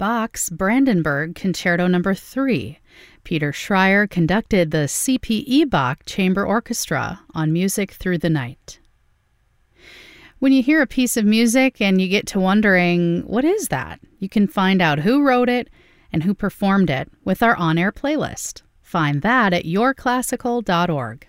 Bach's Brandenburg Concerto No. 3. Peter Schreier conducted the C.P.E. Bach Chamber Orchestra on Music Through the Night. When you hear a piece of music and you get to wondering, what is that? You can find out who wrote it and who performed it with our on-air playlist. Find that at yourclassical.org.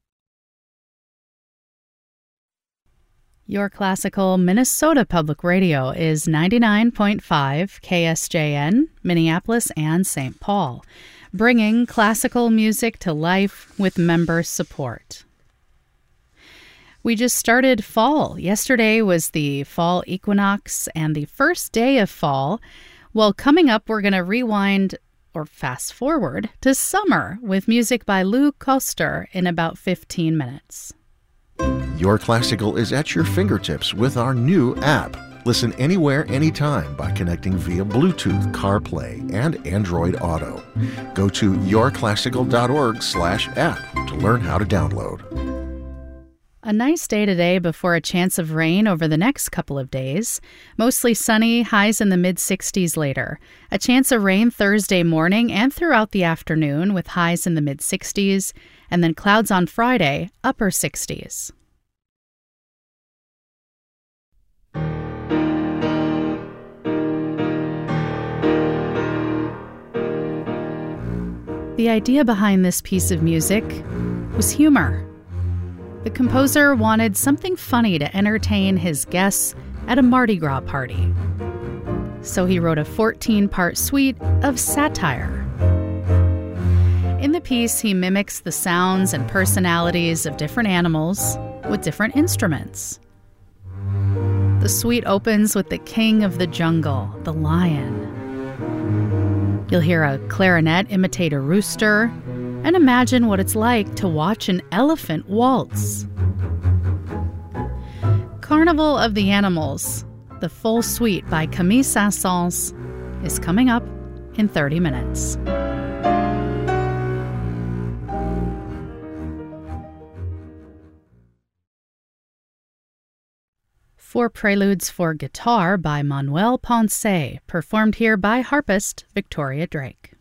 Your Classical Minnesota Public Radio is 99.5 KSJN, Minneapolis and St. Paul, bringing classical music to life with member support. We just started fall. Yesterday was the fall equinox and the first day of fall. Well, coming up, we're going to rewind or fast forward to summer with music by Lou Koster in about 15 minutes. Your Classical is at your fingertips with our new app. Listen anywhere, anytime by connecting via Bluetooth, CarPlay, and Android Auto. Go to yourclassical.org/app to learn how to download. A nice day today before a chance of rain over the next couple of days. Mostly sunny, highs in the mid-60s later. A chance of rain Thursday morning and throughout the afternoon with highs in the mid-60s. And then clouds on Friday, upper 60s. The idea behind this piece of music was humor. The composer wanted something funny to entertain his guests at a Mardi Gras party. So he wrote a 14-part suite of satire. In the piece, he mimics the sounds and personalities of different animals with different instruments. The suite opens with the king of the jungle, the lion. You'll hear a clarinet imitate a rooster, and imagine what it's like to watch an elephant waltz. Carnival of the Animals, the full suite by Camille Saint-Saëns, is coming up in 30 minutes. Four Preludes for Guitar by Manuel Ponce, performed here by harpist Victoria Drake.